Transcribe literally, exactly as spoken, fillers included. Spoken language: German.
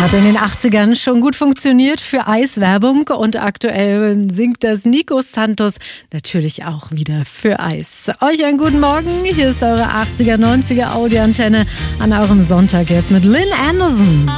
Hat in den achtzigern schon gut funktioniert für Eiswerbung und aktuell singt das Nico Santos natürlich auch wieder für Eis. Euch einen guten Morgen, hier ist eure achtziger, neunziger Audioantenne an eurem Sonntag jetzt mit Lynn Anderson.